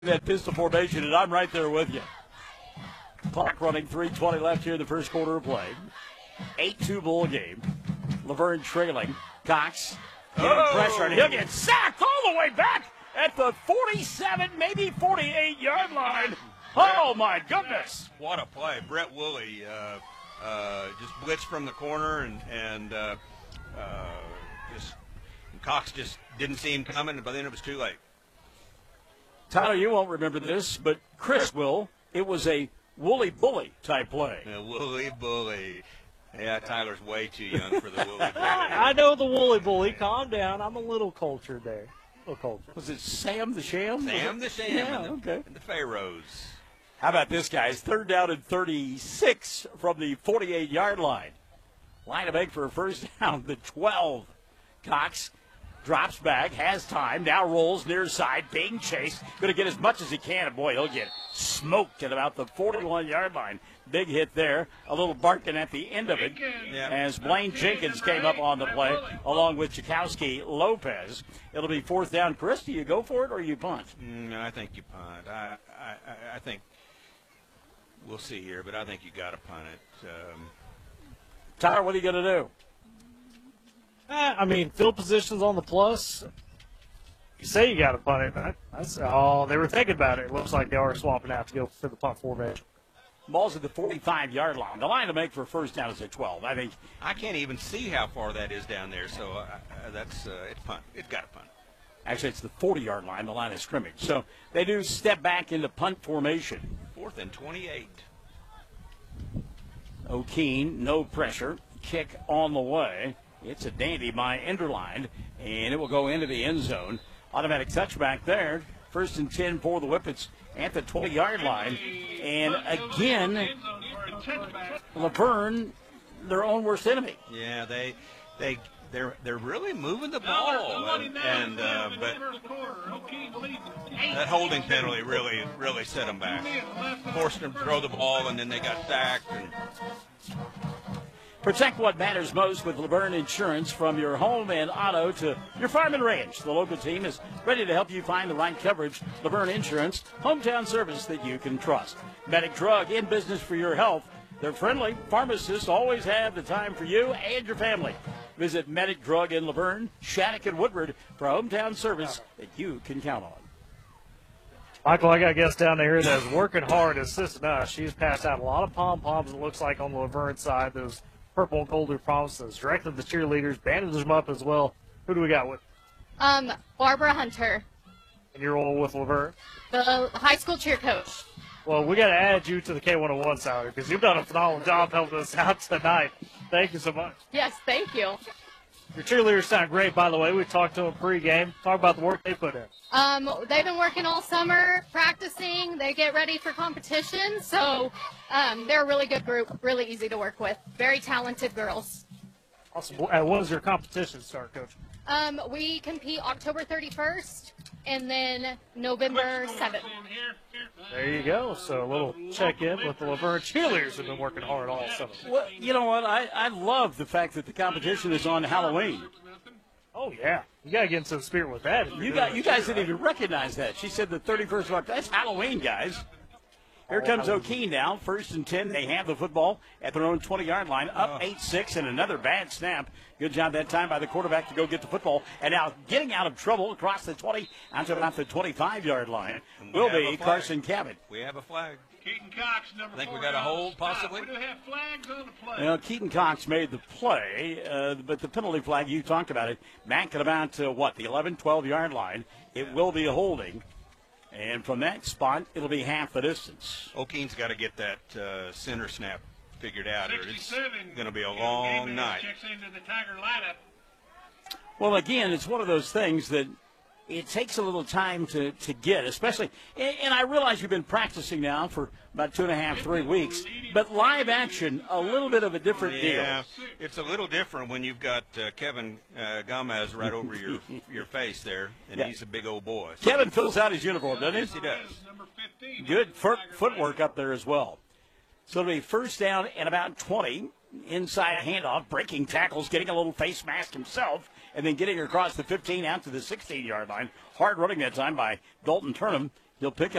that pistol formation, and I'm right there with you. Clock running, 3:20 left here in the first quarter of play. 8-2 ball game. Laverne trailing. Cox getting pressure, and he'll get sacked all the way back at the 47, maybe 48-yard line. Oh, my goodness. What a play. Brett Woolley just blitzed from the corner, and Cox just didn't see him coming, but then it was too late. Tyler, you won't remember this, but Chris will. It was a Woolley Bully type play. Woolley Bully. Yeah, Tyler's way too young for the Woolley Bully. I know the Woolley Bully. Calm down. I'm a little cultured there. A little cultured. Was it Sam the Sham? Sam the Sham and the Pharaohs. How about this, guys? 3rd down and 36 from the 48-yard line. Line to make for a first down, the 12. Cox drops back, has time, now rolls near side, being chased, going to get as much as he can, and boy, he'll get smoked at about the 41-yard line. Big hit there, a little barking at the end of it as Blaine Jenkins came up on the play along with Chakowski Lopez. It'll be 4th down. Chris, do you go for it or you punt? I think you punt. I think we'll see here, but I think you got to punt it. Tyler, what are you going to do? I mean, field position's on the plus. You say you got to punt it. They were thinking about it. It looks like they are swapping out to go for the punt formation. Ball's at the 45-yard line. The line to make for a first down is at 12. I can't even see how far that is down there, so it's punt. It's got to punt. Actually, it's the 40-yard line, the line of scrimmage. So they do step back into punt formation. 4th and 28. O'Keen, no pressure. Kick on the way. It's a dandy by Enderline, and it will go into the end zone. Automatic touchback there. 1st and 10 for the Whippets at the 20-yard line. And again, Laverne, their own worst enemy. Yeah, they're really moving the ball, but that holding penalty really set them back. Forced them to throw the ball, and then they got sacked. Protect what matters most with Laverne Insurance, from your home and auto to your farm and range. The local team is ready to help you find the right coverage. Laverne Insurance, hometown service that you can trust. Medic Drug, in business for your health. They're friendly. Pharmacists always have the time for you and your family. Visit Medic Drug in Laverne, Shattuck, and Woodward for hometown service that you can count on. Michael, I got a guest down there that's working hard assisting us. She's passed out a lot of pom-poms, it looks like, on the Laverne side. Those purple and gold promises. Directed the cheerleaders, bandaged them up as well. Who do we got with? Barbara Hunter. And you're all with Laverne? The high school cheer coach. Well, we got to add you to the K101 salary because you've done a phenomenal job helping us out tonight. Thank you so much. Yes, thank you. Your cheerleaders sound great, by the way. We talked to them pregame. Talk about the work they put in. They've been working all summer, practicing. They get ready for competition. So they're a really good group, really easy to work with. Very talented girls. Awesome. When does your competition start, Coach? We compete October 31st and then November 7th. There you go. So a little check-in with the Laverne cheerleaders who've been working hard all summer. Well, you know what? I love the fact that the competition is on Halloween. Oh, yeah. You got to get into the spirit with that. You guys didn't even recognize that. She said the 31st of October. That's Halloween, guys. Here comes O'Keen now. 1st and 10. They have the football at their own 20-yard line. Up 8-6, and another bad snap. Good job that time by the quarterback to go get the football. And now getting out of trouble across the 20 out to about the 25-yard line will be Carson Cabot. We have a flag. Keaton Cox, number 4. I think we got a hold, possibly. We do have flags on the play. Well, Keaton Cox made the play, but the penalty flag, you talked about it, back at about, the 11, 12-yard line. It will be a holding. And from that spot, it'll be half the distance. O'Keen's got to get that center snap figured out. It's going to be a Gabe long night. Checks into the Tiger lineup. Well, again, it's one of those things that it takes a little time to get, especially, and I realize you've been practicing now for about 2.5, 3 weeks, but live action, a little bit of a different deal. Yeah, it's a little different when you've got Kevin Gomez right over your face there, and he's a big old boy. So. Kevin fills out his uniform, doesn't he? Yes, he does. Number 15. Good footwork up there as well. So it'll be first down and about 20. Inside handoff, breaking tackles, getting a little face mask himself, and then getting across the 15 out to the 16-yard line. Hard running that time by Dalton Turnham. He'll pick